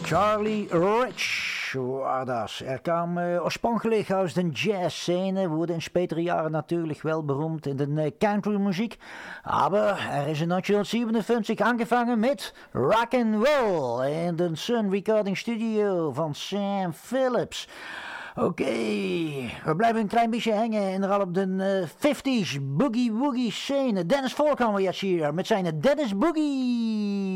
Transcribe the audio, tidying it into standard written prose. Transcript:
Charlie Rich war das. Er kam oorspronkelijk uit de jazzscene, wurde in spätere Jahren natürlich wel beroemd in de countrymuziek. Aber er is in 1957 angefangen met rock and roll in de Sun Recording Studio van Sam Phillips. Oké, we blijven een klein beetje hangen inderdaad op de 50s boogie-woogie scene. Dennis Falk gaan we jetzt hier met zijn Dennis Boogie.